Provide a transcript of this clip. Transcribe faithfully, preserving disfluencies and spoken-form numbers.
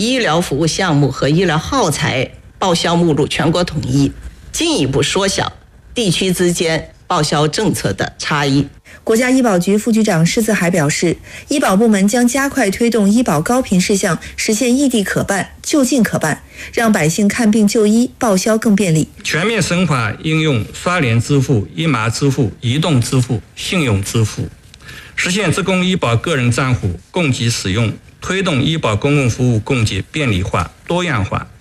医疗服务项目和医疗耗材报销目录全国统一，进一步缩小地区之间报销政策的差异。 国家医保局副局长施四海表示，医保部门将加快推动医保高频事项，实现异地可办、就近可办，让百姓看病就医、报销更便利。 全面深化应用刷脸支付、一码支付、移动支付、信用支付，实现职工医保个人账户供给使用，推动医保公共服务供给便利化、多样化，